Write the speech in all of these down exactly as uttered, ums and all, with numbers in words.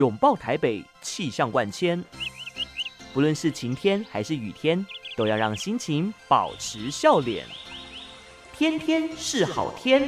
拥抱台北，气象万千。不论是晴天还是雨天，都要让心情保持笑脸。天天是好天。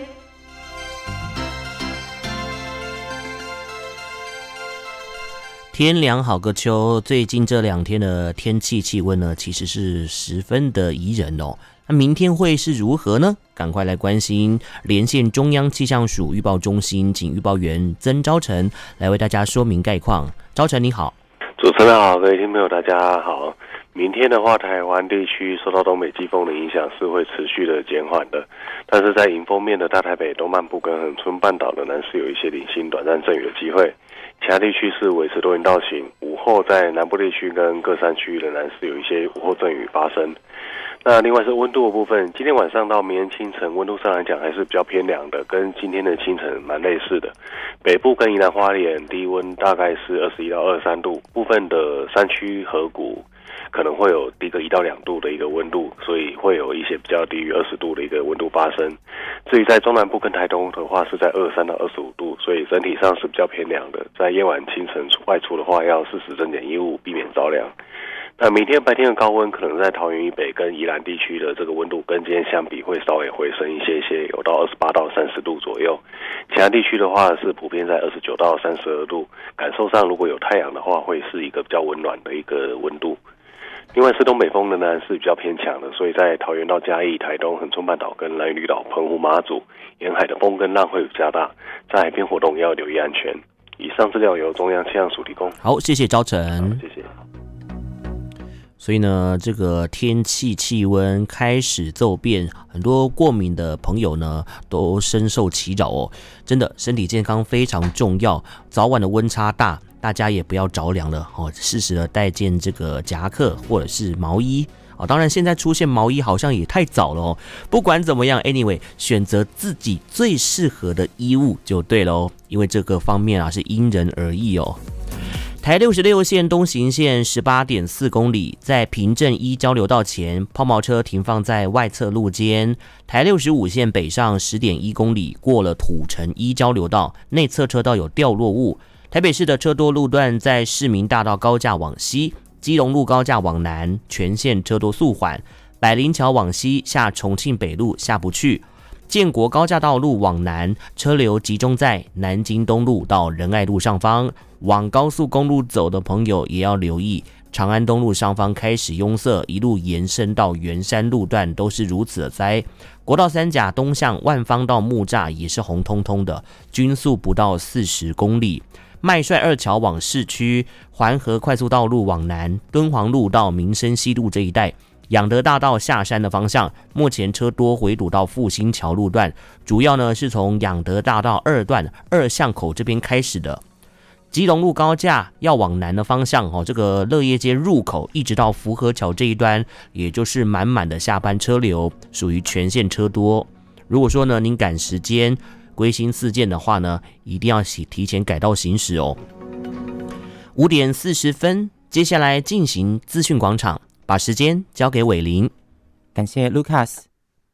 天凉好个秋，最近这两天的天气气温呢，其实是十分的宜人哦。那明天会是如何呢？赶快来关心，连线中央气象署预报中心请预报员曾昭成来为大家说明概况。昭成你好。 主持人好，各位听众朋友大家好。明天的话，台湾地区受到东北季风的影响是会持续的减缓的，但是在迎风面的大台北、东半部跟恒春半岛仍然是有一些零星短暂阵雨的机会。其他地区是维持多云到晴，午后在南部地区跟各山区仍然是有一些午后阵雨发生。那另外是温度的部分，今天晚上到明天清晨温度上来讲还是比较偏凉的，跟今天的清晨蛮类似的。北部跟宜兰花莲低温大概是二十一到二十三度，部分的山区河谷可能会有低个一到两度的一个温度，所以会有一些比较低于二十度的一个温度发生。至于在中南部跟台东的话是在二十三到二十五度，所以整体上是比较偏凉的。在夜晚清晨外出的话要适时增减衣物，避免着凉。那明天白天的高温可能在桃园以北跟宜兰地区的这个温度跟今天相比会稍微回升一些些，有到二十八到三十度左右。其他地区的话是普遍在二十九到三十二度，感受上如果有太阳的话会是一个比较温暖的一个温度。另外是东北风的呢是比较偏强的，所以在桃园到嘉义、台东、恒春半岛跟兰屿绿岛、澎湖、马祖沿海的风跟浪会加大，在海边活动要留意安全。以上资料由中央气象署提供。 好，谢谢昭成。 谢谢。 所以呢，这个天气气温开始骤变，很多过敏的朋友呢都深受其扰哦。真的，身体健康非常重要，早晚的温差大，大家也不要着凉了哦，适时的带件这个夹克或者是毛衣。哦，当然现在出现毛衣好像也太早了哦。不管怎么样 ，anyway， 选择自己最适合的衣物就对了哦，因为这个方面啊是因人而异哦。台六十六线东行线 十八点四公里，在平镇一交流道前，抛锚车停放在外侧路肩。台六十五线北上 十点一公里，过了土城一交流道，内侧车道有掉落物。台北市的车多路段在市民大道高架往西，基隆路高架往南，全线车多速缓。百灵桥往西下重庆北路下不去。建国高架道路往南，车流集中在南京东路到仁爱路上方。往高速公路走的朋友也要留意，长安东路上方开始拥塞，一路延伸到圆山路段都是如此的塞。国道三甲东向万方到木栅也是红彤彤的，均速不到四十公里。麦帅二桥往市区，环河快速道路往南，敦煌路到民生西路这一带。仰德大道下山的方向，目前车多回堵到复兴桥路段，主要呢是从仰德大道二段二巷口这边开始的。基隆路高架要往南的方向，哦，这个乐业街入口一直到福和桥这一端，也就是满满的下班车流，属于全线车多。如果说呢您赶时间归心似箭的话呢，一定要提前改道行驶哦。五点四十分，接下来进行资讯广场。把时间交给伟林， 感谢 Lucas。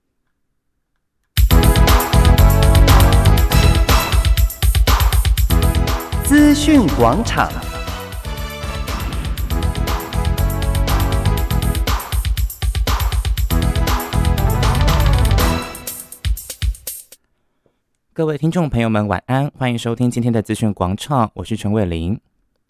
资讯广场， 各位听众朋友们，晚安，欢迎收听今天的资讯广场，我是陈伟林。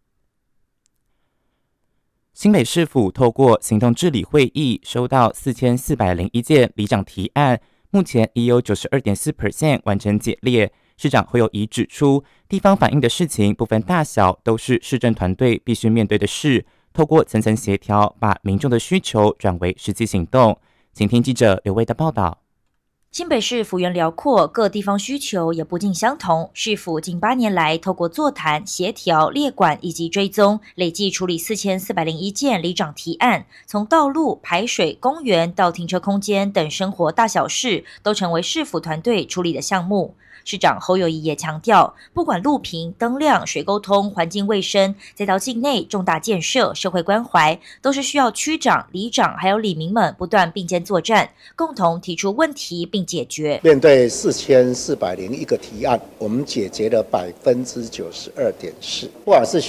新北市府透过行动治理会议收到四千四百零一件里长提案，目前已有 百分之九十二点四 完成解列。市长侯友宜指出，地方反映的事情不分大小，都是市政团队必须面对的事，透过层层协调，把民众的需求转为实际行动。请听记者刘威的报道。 新北市幅员辽阔，各地方需求也不尽相同。市府近八年来，透过座谈、协调、列管以及追踪，累计处理四千四百零一件里长提案，从道路、排水、公园到停车空间等生活大小事，都成为市府团队处理的项目。 市长侯友宜也强调，不管路平、灯亮、水沟通、环境卫生，再到境内重大建设、社会关怀，都是需要区长、里长还有里民们不断并肩作战，共同提出问题并解决。 面对四千四百零一个提案，我们解决了百分之九十二点四，不管是